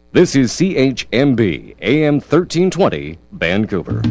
This is CHMB AM 1320 Vancouver。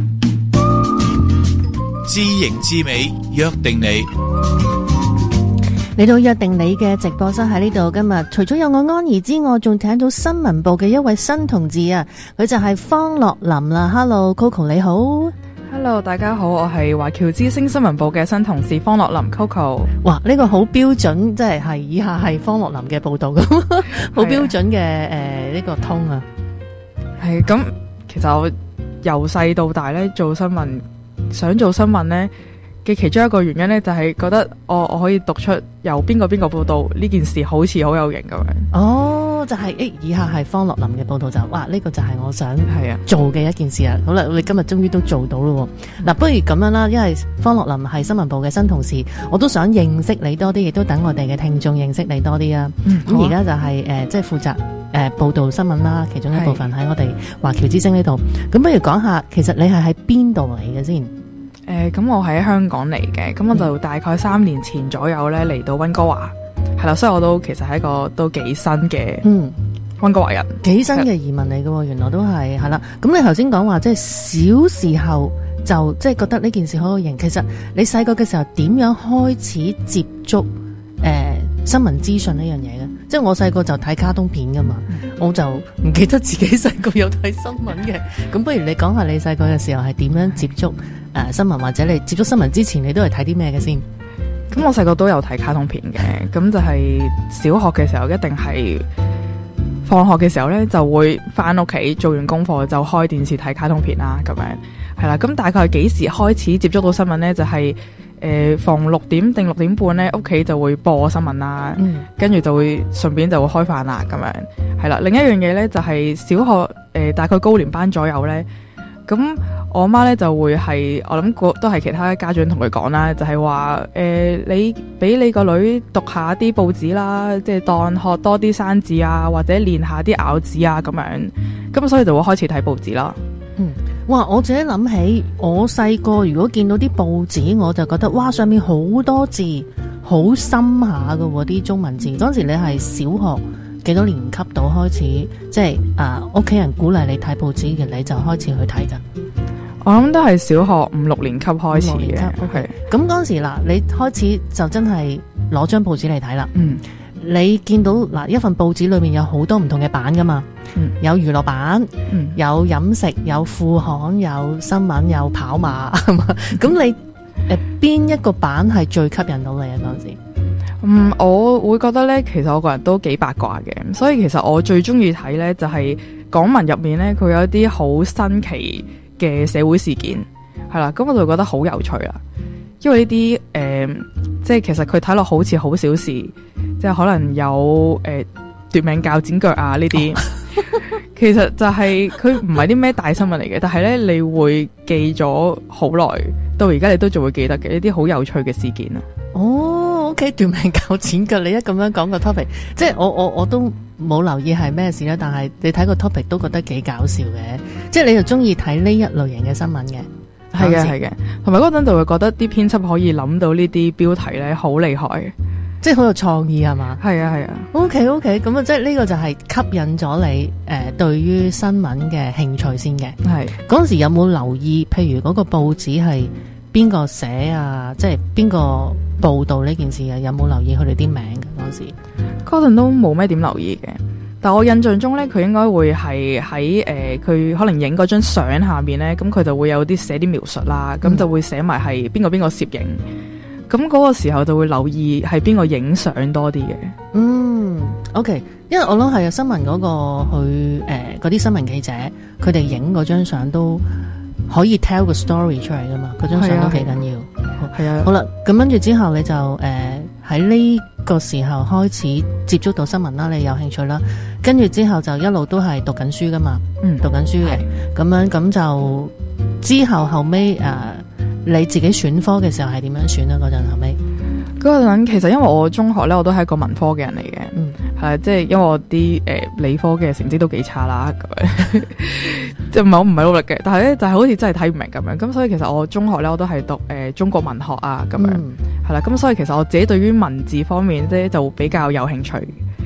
知形知美，約定你。 嚟到約定你嘅直播室喺呢度，今日除咗有我安怡之外，仲請到新聞部嘅一位新同志啊，佢就係方樂琳啦。Hello Coco 你好。 Hello 大家好，我係華僑之聲新聞部嘅新同事方樂琳 Coco。 哇，呢個好標準，即係以下係方樂琳嘅報道咁，好標準嘅呢個通啊。 係咁，其實我由細到大咧做新聞，想做新聞咧嘅其中一個原因咧，就係覺得我可以讀出由邊個報道呢件事好似好有型咁樣。 哦，就係以下係方樂琳嘅報道就，哇呢個就係我想做嘅一件事啊。好啦，你今日終於都做到咯。嗱，不如咁樣啦，因為方樂琳係新聞部嘅新同事，我都想認識你多啲，亦都等我哋嘅聽眾認識你多啲啊。咁而家就係即係負責報道新聞啦，其中一部分喺我哋華僑之聲呢度。咁不如講下，其實你係喺邊度嚟嘅先？ 咁我喺香港嚟嘅，咁我就大概3年前左右咧嚟到溫哥華，係啦，所以我都其實係一個都幾新嘅溫哥華人， 幾新嘅移民嚟嘅喎，原來都係啦。咁你頭先講話即係小時候就即係覺得呢件事好有型，其實你細個嘅時候點樣開始接觸新聞資訊呢樣嘢嘅？即係我細個就睇卡通片噶嘛，我就唔記得自己細個有睇新聞嘅。咁不如你講下你細個嘅時候係點樣接觸新聞，或者你接觸新聞之前你都係睇啲咩嘅先？ 咁我細個都有睇卡通片嘅，咁就係小學嘅時候一定係放學嘅時候咧就會翻屋企做完功課就開電視睇卡通片啦，咁樣係啦。咁大概係幾時開始接觸到新聞咧？就係逢6點定6點半咧，屋企就會播新聞啦，跟住就會順便就會開飯啦，咁樣係啦。另一樣嘢咧就係小學大概高年班左右咧，咁我媽咧就會係我諗都係其他家長同佢講啦，就係話你俾你個女讀下啲報紙啦，即係當學多啲生字啊，或者練下啲咬字啊咁樣，咁所以就會開始睇報紙啦。 哇！我自己諗起我細個如果見到啲報紙，我就覺得哇，上面好多字，好深下㗎喎啲中文字。嗰陣時你係小學幾多年級到開始，即係屋企人鼓勵你睇報紙嘅，你就開始去睇㗎？ 我諗都係小學5、6年級開始嘅。 OK，咁嗰陣時嗱，你開始就真係攞張報紙嚟睇啦。你見到嗱一份報紙裏面有好多唔同嘅版噶嘛，有娛樂版，有飲食，有副刊，有新聞，有跑馬，係嘛？咁你邊一個版係最吸引到你啊？嗰陣時， 我會覺得咧，其實我個人都幾八卦嘅，所以其實我最中意睇咧就係港聞入面咧，佢有一啲好新奇嘅社會事件，係啦，咁我就覺得好有趣啦。因為呢啲即係其實佢睇落好似好小事，即係可能有奪命鉸剪腳啊呢啲，其實就係佢唔係啲咩大新聞嚟嘅，但係咧你會記咗好耐，到而家你都仲會記得嘅呢啲好有趣嘅事件啊。 哦，OK， 奪命鉸剪腳，你一咁樣講個 topic， 即係我都冇留意係咩事啦，但係你睇個 topic 都覺得幾搞笑嘅，即係你就中意睇呢一類型嘅新聞嘅。 係嘅，同埋嗰陣就會覺得啲編輯可以諗到呢啲標題咧，好厲害， 即係好有創意係嘛？ 係啊。 OK， 咁啊，即係呢個就係吸引咗你對於新聞嘅興趣先嘅。係嗰陣時有冇留意？譬如嗰個報紙係邊個寫啊？即係邊個報道呢件事啊？有冇留意佢哋啲名嘅嗰陣時？ 嗰陣都冇咩點留意嘅。但我印象中咧，佢應該會係喺佢可能影嗰張相下面咧，咁佢就會有啲寫啲描述啦，咁就會寫埋係邊個攝影，咁嗰個時候就會留意係邊個影相多啲嘅。 OK， 因為我諗係啊，新聞嗰個佢嗰啲新聞記者，佢哋影嗰張相都可以 tell 個 story 出嚟噶嘛，嗰張相都幾緊要。係啊，好啦，咁跟住之後你就喺呢個時候開始接觸到新聞啦，你有興趣啦，跟住之後就一路都係讀緊書噶嘛，讀緊書嘅，咁樣咁就之後後尾你自己選科嘅時候係點樣選啊？嗰陣後尾嗰陣其實因為我中學咧我都係一個文科嘅人嚟嘅，係即係因為我啲理科嘅成績都幾差啦，咁樣即係唔係努力嘅，但係咧就係好似真係睇唔明咁樣，咁所以其實我中學咧我都係讀中國文學啊咁樣，係啦，咁所以其實我自己對於文字方面咧就比較有興趣。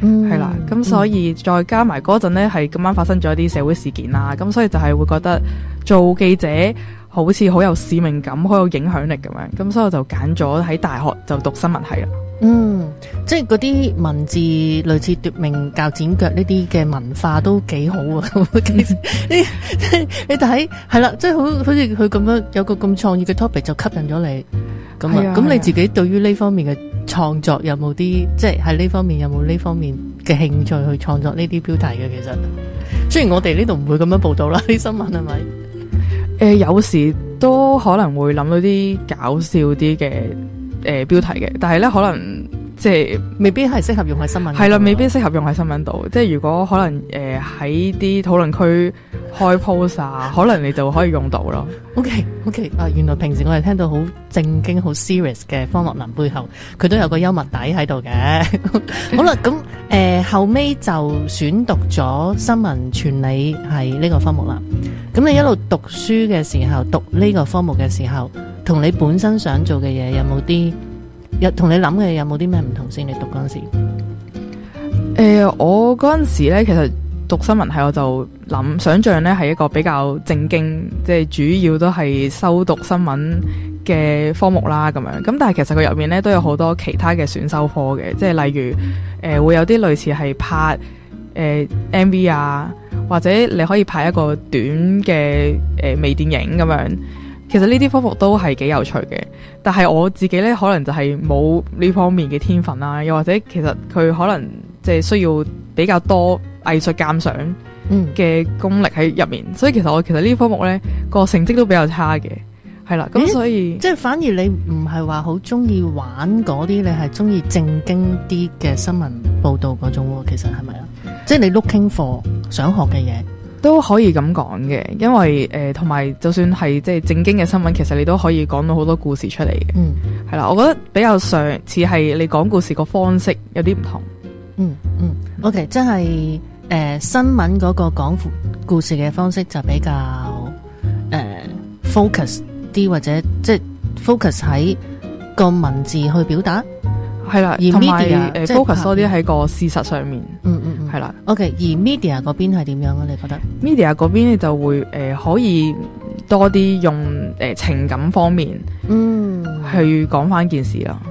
係啦，咁所以再加埋嗰陣呢，係咁啱發生咗一啲社會事件啦，咁所以就係會覺得做記者好似好有使命感，好有影響力咁樣，咁所以我就揀咗喺大學就讀新聞系啦。 即係嗰啲文字類似奪命鉸剪腳呢啲嘅文化都幾好啊！你睇係啦，即係好似佢咁樣有個咁創意嘅 topic 就吸引咗你咁啊！咁你自己對於呢方面嘅創作有冇啲即係喺呢方面有冇呢方面嘅興趣去創作呢啲標題嘅？其實雖然我哋呢度唔會咁樣報道啦，啲新聞係咪？ 有時都可能會諗到啲搞笑啲嘅標題嘅，但係咧可能即係未必係適合用喺新聞。 係啦，未必適合用喺新聞度。即係如果可能喺啲討論區開 post 啊，可能你就可以用到咯。 OK 啊，原來平時我哋聽到好正經、好 serious 嘅方樂林背後，佢都有個幽默底喺度嘅。好啦，咁後尾就選讀咗新聞傳理係呢個科目啦。咁你一路讀書嘅時候，讀呢個科目嘅時候，同你本身想做嘅嘢有冇啲？同你諗嘅有冇啲咩唔同先？你讀嗰陣時， 我嗰陣時咧，其實讀新聞系我就想象咧係一個比較正經，即係主要都係修讀新聞嘅科目啦咁樣。咁但係其實佢入面咧都有好多其他嘅選修科嘅，即係例如會有啲類似係拍MV 啊，或者你可以拍一個短嘅微電影咁樣。其實呢啲科目都係幾有趣嘅，但係我自己咧可能就係冇呢方面嘅天分啦，又或者其實佢可能即係需要比較多藝術鑑賞嘅功力喺入面，所以其實我呢啲科目咧個成績都比較差嘅，係啦，咁所以即係反而你唔係話好中意玩嗰啲，你係中意正經啲嘅新聞報道嗰種喎，其實係咪啊？即係你 looking for 想學嘅嘢。 都可以咁講嘅，因為同埋就算係即係正經嘅新聞，其實你都可以講到好多故事出嚟嘅。係啦，我覺得比較上似係你講故事個方式有啲唔同。 OK， 即係新聞嗰個講故事嘅方式就比較focus 啲，或者即係 focus 喺個文字去表達。 係啦， 而 media focus 多啲喺個事實上面。係啦。 OK， 而 media 嗰邊係點樣啊？你覺得 media 嗰邊就會可以多啲用情感方面去講翻件事啦。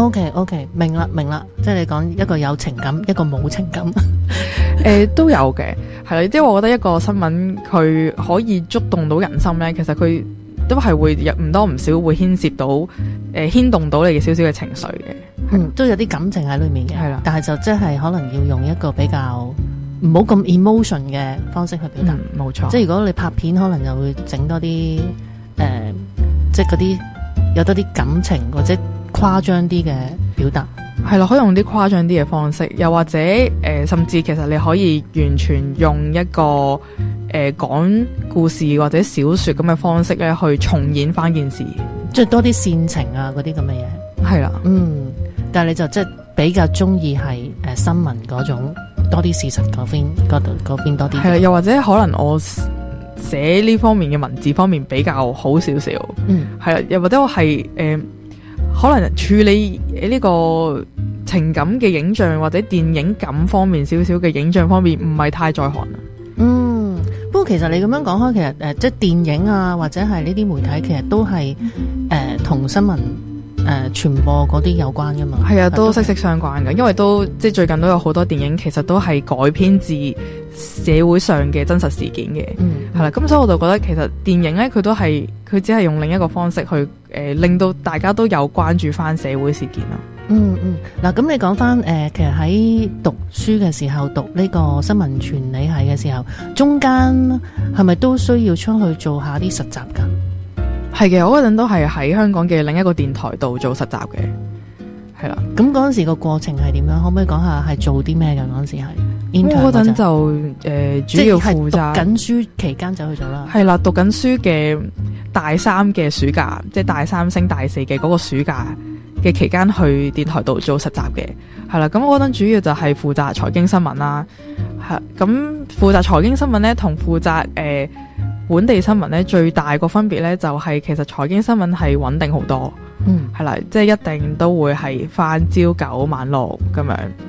OK， 明啦，即係你講一個有情感，一個冇情感。 都有嘅，係啦，即係我覺得一個新聞佢可以觸動到人心咧，其實佢都係會唔多唔少會牽涉到牽動到你嘅少少嘅情緒嘅。 都有啲感情喺裏面嘅， 係啦， 但係就即係可能要用一個比較唔好咁 emotion 嘅方式去表達， 冇錯。 即係如果你拍片，可能就會整多啲即係嗰啲有多啲感情或者誇張啲嘅表達， 係啦，可以用啲誇張啲嘅方式，又或者甚至其實你可以完全用一個講故事或者小說咁嘅方式咧去重演翻件事， 即係多啲煽情啊嗰啲咁嘅嘢， 係啦， 但係你就即係比較中意係新聞嗰種多啲事實嗰邊多啲， 係啦，又或者可能我寫呢方面嘅文字方面比較好少少，係啦，又或者我係可能處理呢個情感嘅影像或者電影感方面少少嘅影像方面唔係太在行。 不過其實你咁樣講開，其實即係電影啊或者係呢啲媒體，其實都係同新聞傳播嗰啲有關噶嘛。係啊， 都息息相關嘅，因為都即係最近都有好多電影其實都係改編自社會上嘅真實事件嘅，係啦。咁所以我就覺得其實電影咧，佢只係用另一個方式去令到大家都有關注翻社會事件咯。 嗱，咁你講翻其實喺讀書嘅時候，讀呢個新聞傳理系嘅時候，中間係咪都需要出去做下啲實習噶？ 係嘅，我嗰陣都係喺香港嘅另一個電台度做實習嘅，係啦。 咁嗰陣時個過程係點樣？可唔可以講下係做啲咩嘅？嗰陣時係嗰陣就主要負責讀緊書期間就去做啦。 係啦，讀緊書嘅大三嘅暑假，即係大三升大四嘅嗰個暑假嘅期間去電台度做實習嘅，係啦。咁我覺得主要就係負責財經新聞啦，係咁負責財經新聞咧，同負責本地新聞咧最大個分別咧就係其實財經新聞係穩定好多，係啦，即係一定都會係返朝9晚6咁樣。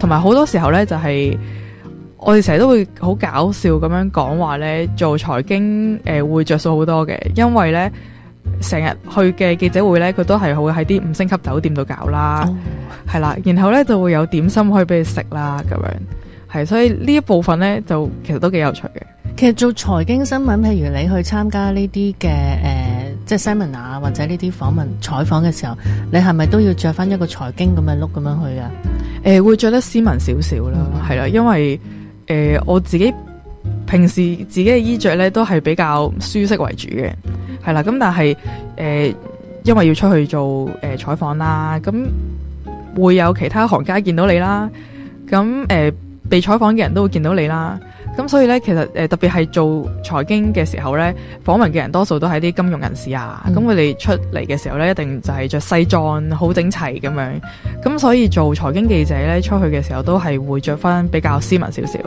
同埋好多時候咧就係、我哋成日都會好搞笑咁樣講話咧，做財經會着數好多嘅，因為咧成日去嘅記者會咧，佢都係會喺啲5星級酒店度搞啦，係啦，然後咧就會有點心可以俾你食啦，咁樣係，所以呢一部分咧就其實都幾有趣嘅。 其實做財經新聞，譬如你去參加呢啲嘅即係 seminar 或者呢啲採訪嘅時候，你係咪都要着翻一個財經咁嘅 look 咁樣去啊？ 會着得斯文少少啦，係啦，因為我自己平時自己嘅衣着咧都係比較舒適為主嘅，係啦，咁但係因為要出去做採訪啦，咁會有其他行家見到你啦，咁被採訪嘅人都會見到你啦。咁所以咧，其實特別係做財經嘅時候咧，訪問嘅人多數都係啲金融人士啊。咁佢哋出嚟嘅時候咧，一定就係着西裝，好整齊咁樣。咁所以做財經記者咧，出去嘅時候都係會着翻比較斯文少少。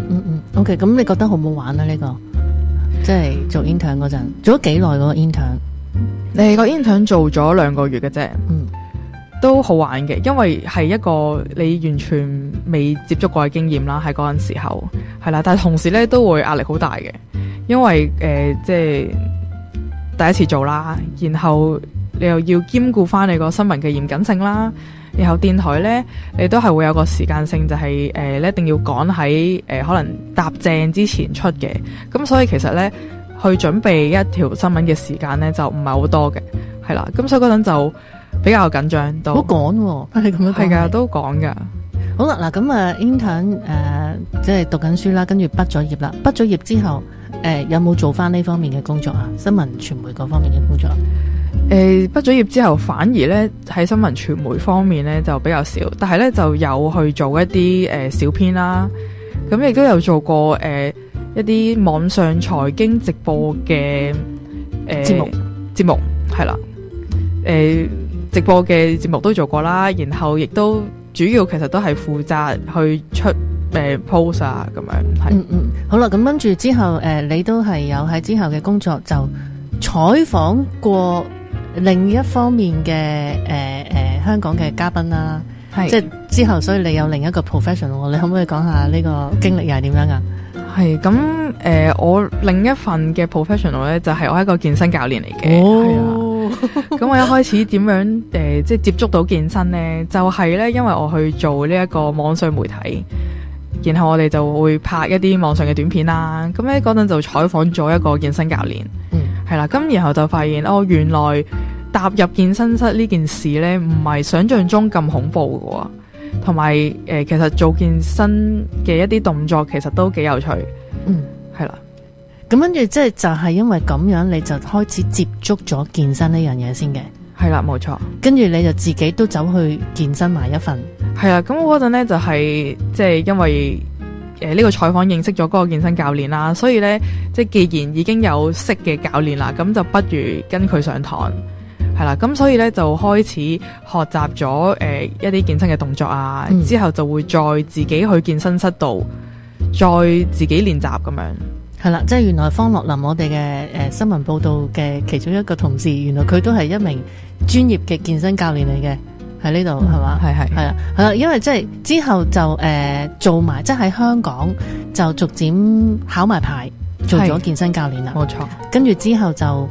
OK， 咁你覺得好唔好玩啊？呢個即係做 intern 嗰陣，做咗幾耐嗰個 intern？ 你個 intern 做咗2個月嘅啫。都好玩嘅，因為係一個你完全未接觸過嘅經驗啦，喺嗰陣時候係啦，但係同時咧都會壓力好大嘅，因為即係第一次做啦，然後你又要兼顧翻你個新聞嘅嚴謹性啦，然後電台咧你都係會有個時間性，就係你一定要趕喺可能搭正之前出嘅，咁所以其實咧去準備一條新聞嘅時間咧就唔係好多嘅，係啦，咁所以嗰陣就比較緊張，都好趕喎，你咁樣講係噶，都趕噶。 好啦，嗱咁啊 intern 即係讀緊書啦，跟住畢咗業啦。畢咗業之後，有冇做翻呢方面嘅工作啊？新聞傳媒嗰方面嘅工作？ 畢咗業之後，反而咧喺新聞傳媒方面咧就比較少，但係咧就有去做一啲小編啦。咁亦都有做過一啲網上財經直播嘅節目係啦，直播嘅節目都做過啦，然後亦都主要其實都係負責去出post 啊咁樣係。 好啦，咁跟住之後你都係有喺之後嘅工作就採訪過另一方面嘅香港嘅嘉賓啦，即係之後，所以你有另一個 professional， 你可唔可以講下呢個經歷又係點樣啊？ 係咁我另一份嘅 professional 咧就係我係一個健身教練嚟嘅，係啊。咁我一開始點樣即係接觸到健身呢？就係咧，因為我去做呢一個網上媒體，然後我哋就會拍一啲網上嘅短片啦。咁咧嗰陣就採訪咗一個健身教練，係啦。咁然後就發現原來踏入健身室呢件事咧，唔係想象中咁恐怖嘅，同埋其實做健身嘅一啲動作其實都幾有趣，係啦。 咁跟住即係就係因為咁樣，你就開始接觸咗健身呢樣嘢先嘅。 係啦，冇錯。跟住你就自己都走去健身埋一份。 係啦，咁嗰陣咧就係即係因為呢個採訪認識咗嗰個健身教練啦，所以咧即係既然已經有識嘅教練啦，咁就不如跟佢上堂。係啦，咁所以咧就開始學習咗一啲健身嘅動作啊，之後就會再自己去健身室度再自己練習咁樣。 係啦，即係原來方樂林我哋嘅新聞報道嘅其中一個同事，原來佢都係一名專業嘅健身教練嚟嘅，喺呢度係嘛？係啦，因為即係之後就做埋，即係喺香港就逐漸考埋牌，做咗健身教練啦。 冇錯。跟住之後就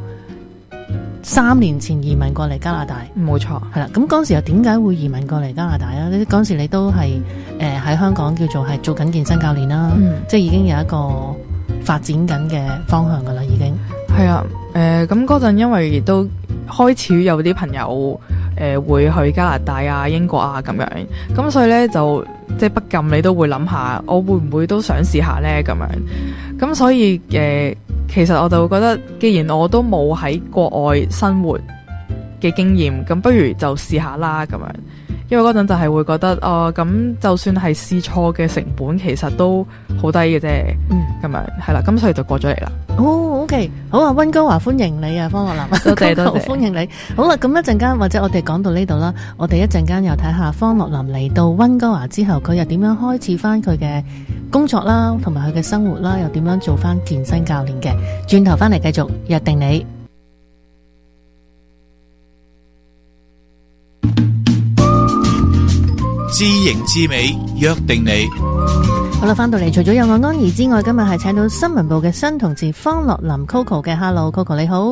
3年前移民過嚟加拿大。 冇錯。係啦， 咁嗰時又點解會移民過嚟加拿大啊？嗰時你都係喺香港叫做係做緊健身教練啦，即係已經有一個發展緊嘅方向噶啦，已經係啊。咁嗰陣因為都開始有啲朋友會去加拿大啊、英國啊咁樣，咁所以咧就即係不禁你都會諗下，我會唔會都想試下咧咁樣。咁所以其實我就會覺得，既然我都冇喺國外生活嘅經驗，咁不如就試下啦咁樣。因為嗰陣就係會覺得咁就算係試錯嘅成本其實都好低嘅啫，咁樣係啦，咁所以就過咗嚟啦。 OK， 好啊，溫哥華歡迎你啊，方樂林， 多謝歡迎你。好啦，咁一陣間或者我哋講到呢度啦，我哋一陣間又睇下方樂林嚟到溫哥華之後，佢又點樣開始翻佢嘅工作啦，同埋佢嘅生活啦，又點樣做翻健身教練嘅。轉頭翻嚟繼續約定你。 知型知美約定你。 好啦，翻到嚟除咗有我安怡之外，今日係請到新聞部嘅新同事方樂琳 Coco 嘅。 Hello Coco 你好。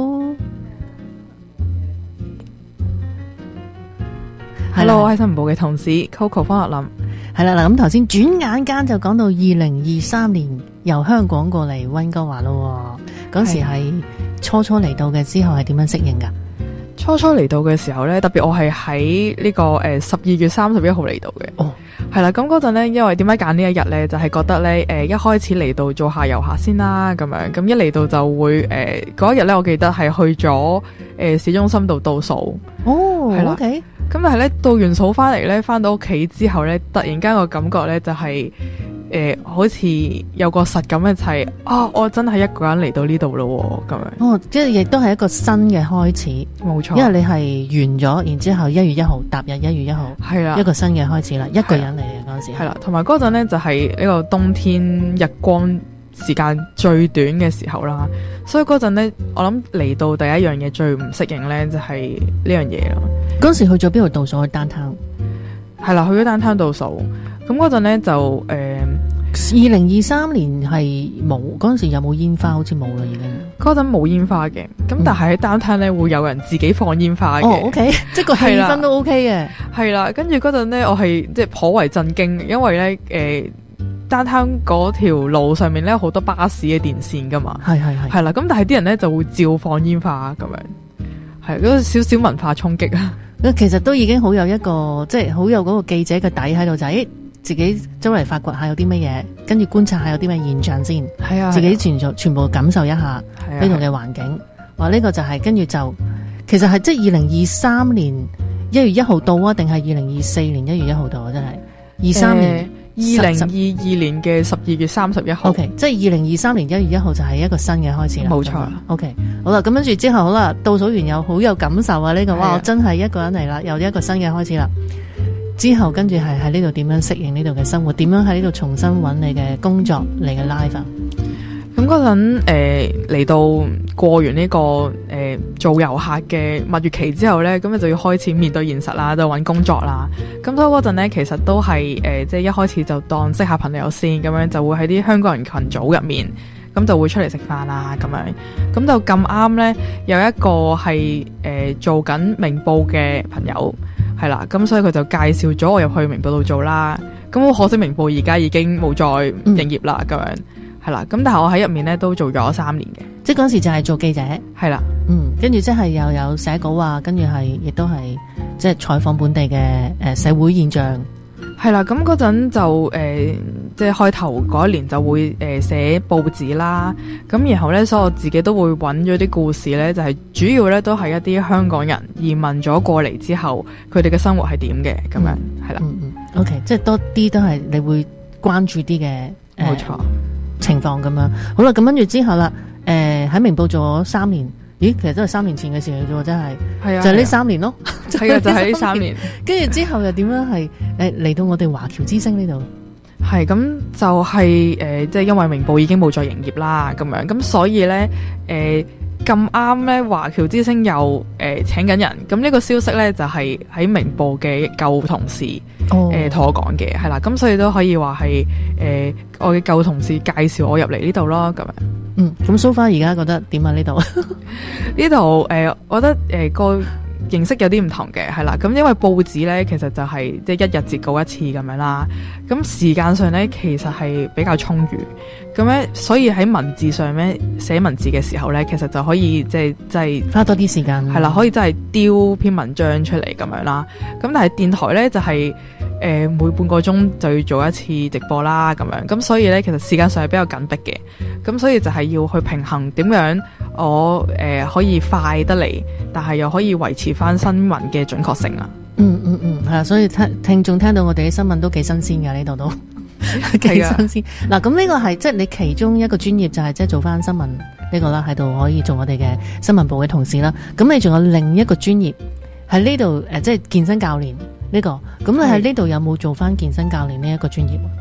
Hello， 我係新聞部嘅同事 Coco 方樂琳。 係啦，嗱咁頭先轉眼間就講到2023年由香港過嚟溫哥華咯，嗰時係初嚟到嘅，之後係點樣適應噶？ 初嚟到嘅時候咧，特別我係喺呢個12月31號嚟到嘅。 哦， 係啦，咁嗰陣咧，因為點解揀呢一日咧，就係覺得咧，一開始嚟到做下遊客先啦，咁樣，咁一嚟到就會嗰一日咧，我記得係去咗市中心度倒數。 哦， 係啦 ，OK。 咁但係咧，倒完數翻嚟咧，翻到屋企之後咧，突然間個感覺咧就係、好似有個實感嘅就係、我真係一個人嚟到呢度咯咁樣。 哦，即係亦都係一個新嘅開始， 冇錯。 因為你係完咗，然之後1月1號踏入1月1號， 係啦， 一個新嘅開始啦，一個人嚟嘅嗰陣時。 係啦，同埋嗰陣咧就係呢個冬天日光時間最短嘅時候啦，所以嗰陣咧，我諗嚟到第一樣嘢最唔適應咧就係呢樣嘢咯。 嗰時去咗邊度倒數？去downtown。 係啦，去咗downtown倒數。咁嗰陣咧就 2023年係冇，嗰陣時有冇煙花？好似冇啦已經。 嗰陣冇煙花嘅，咁但係喺downtown咧會有人自己放煙花嘅。 哦，OK， 即係個氣氛都 OK 嘅。 係啦，跟住嗰陣咧，我係即係頗為震驚，因為咧downtown嗰條路上面咧好多巴士嘅電線噶嘛。係啦，咁但係啲人咧就會照放煙花咁樣，係嗰個少少文化衝擊啊。 其實都已經好有一個，即係好有嗰個記者嘅底喺度，就係自己周圍發掘下有啲乜嘢，跟住觀察下有啲咩現象先。係啊，自己全部感受一下呢度嘅環境。話呢個就係跟住就，其實係即係2023年1月1號到啊，定係2024年1月1號到啊？真係23年。 2022年嘅12月31號。 OK， 即係2023年1月1號就係一個新嘅開始啦。 冇錯。 OK， 好啦，咁跟住之後好啦，倒數完又好有感受啊！呢個哇，我真係一個人嚟啦，又一個新嘅開始啦。之後跟住係喺呢度點樣適應呢度嘅生活？點樣喺呢度重新揾你嘅工作、你嘅 life 啊？ 咁嗰陣嚟到過完呢個做遊客嘅蜜月期之後咧，咁就要開始面對現實啦，就揾工作啦。咁所以嗰陣咧，其實都係即係一開始就當識下朋友先，咁樣就會喺啲香港人群組入面，咁就會出嚟食飯啦，咁樣。咁就咁啱咧，有一個係做緊明報嘅朋友，係啦，咁所以佢就介紹咗我入去明報度做啦。咁好可惜，明報而家已經冇再營業啦，咁樣。係啦，咁但係我喺入面咧都做咗3年嘅， 即係嗰時就係做記者，係啦，跟住即係又有寫稿啊，跟住係亦都係即係採訪本地嘅社會現象，係啦，咁嗰陣就即係開頭嗰一年就會寫報紙啦，咁然後咧，所以我自己都會揾咗啲故事咧，就係主要咧都係一啲香港人移民咗過嚟之後，佢哋嘅生活係點嘅咁樣，係啦，OK， 即係多啲都係你會關注啲嘅，冇錯。情況咁樣，好啦，咁跟住之後啦，喺明報做咗3年，咦，其實都係3年前嘅事嚟啫喎，真係，係啊，就係呢3年咯，係啊，就係呢3年，跟住之後又點樣係嚟到我哋華僑之星呢度？係咁就係即係因為明報已經冇再營業啦，咁樣，咁所以咧咁啱咧，華僑之星又請緊人，咁呢個消息咧就係喺明報嘅舊同事同我講嘅，係啦，咁所以都可以話係我嘅舊同事介紹我入嚟呢度咯，咁樣。咁 so far 而家覺得點啊？呢度呢度我覺得個形式有啲唔同嘅，係啦，咁因為報紙咧其實就係即係一日截稿一次咁樣啦，咁時間上咧其實係比較充裕，咁咧所以喺文字上咧寫文字嘅時候咧，其實就可以即係花多啲時間，係啦，可以真係丟篇文章出嚟咁樣啦。咁但係電台咧就係每半個鐘就要做一次直播啦，咁樣，咁所以咧其實時間上係比較緊迫嘅，咁所以就係要去平衡點樣我可以快得嚟，但係又可以維持翻新聞嘅準確性啦。係啊，所以聽眾聽到我哋啲新聞都幾新鮮㗎，呢度都幾新鮮。嗱，咁呢個係即係你其中一個專業就係即係做翻新聞呢個啦，喺度可以做我哋嘅新聞部嘅同事啦。咁你仲有另一個專業喺呢度即係健身教練呢個。咁你喺呢度有冇做翻健身教練呢一個專業？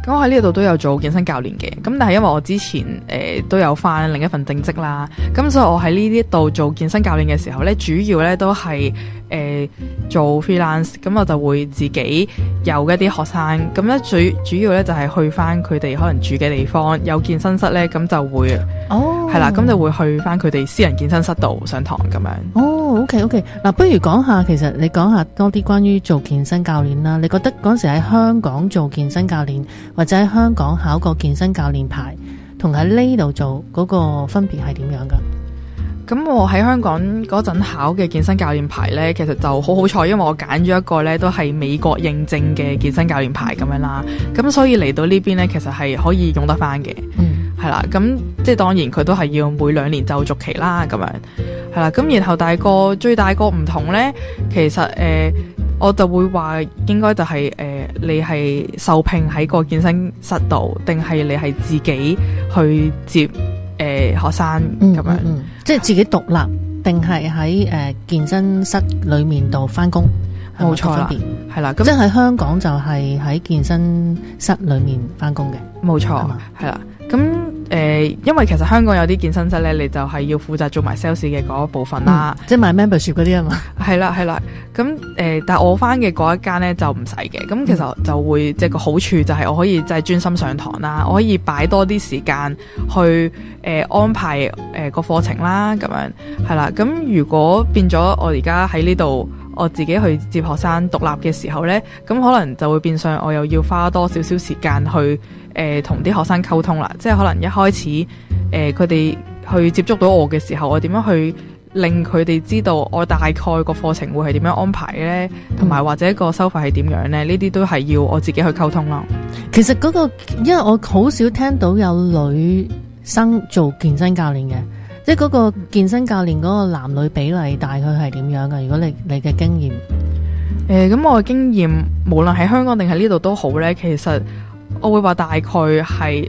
咁我喺呢度都有做健身教練嘅，咁但係因為我之前都有返另一份正職啦，咁所以我喺呢啲度做健身教練嘅時候咧，主要咧都係做 freelance， 咁我就會自己有一啲學生，咁咧最主要咧就係去返佢哋可能住嘅地方有健身室咧，咁就會係啦，咁就會去返佢哋私人健身室度上堂咁樣。 OK， 嗱，不如講下，其實你講下多啲關於做健身教練啦。你覺得嗰時喺香港做健身教練，或者喺香港考個健身教練牌，同喺呢度做嗰個分別係點樣噶？ 咁我喺香港嗰陣考嘅健身教練牌呢，其實就好好彩，因為我揀咗一個呢都係美國認證嘅健身教練牌咁樣啦。咁所以嚟到呢邊呢，其實係可以用得翻嘅。係啦，咁即係當然佢都係要每2年就續期啦，咁樣係啦。咁然後最大個唔同呢，其實我就會話應該就係你係受聘喺個健身室度，定係你係自己去接學生咁樣， 即係自己獨立，定係喺健身室裏面度翻工？ 冇錯啦，係啦，咁即係喺香港就係喺健身室裏面翻工嘅， 冇錯，係啦。咁因為其實香港有啲健身室咧，你就係要負責做埋 sales 嘅嗰一部分啦， 即係買 membership 嗰啲啊嘛。係啦，咁但係我翻嘅嗰一間咧就唔使嘅，咁其實就會即係個好處就係我可以即係專心上堂啦，我可以擺多啲時間去安排個課程啦，咁樣係啦。咁如果變咗我而家喺呢度，我自己去接學生獨立嘅時候呢，咁可能就會變相我又要花多少少時間去同啲學生溝通啦。即係可能一開始佢哋去接觸到我嘅時候，我點樣去令佢哋知道我大概個課程會係點樣安排呢？同埋或者個收費係點樣呢？呢啲都係要我自己去溝通咯。 其實嗰個，因為我好少聽到有女生做健身教練嘅。即係嗰個健身教練嗰個男女比例大概係點樣㗎？如果你嘅經驗， 咁我嘅經驗，無論喺香港定係呢度都好咧，其實我會話大概係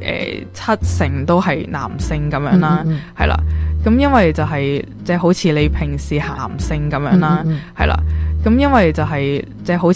70%都係男性咁樣啦，係啦。咁因為就係即係好似你平時行男性咁樣啦，係啦。咁因為就係即係好似